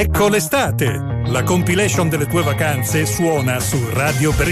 Ecco l'estate! La compilation delle tue vacanze suona su Radio Brescia.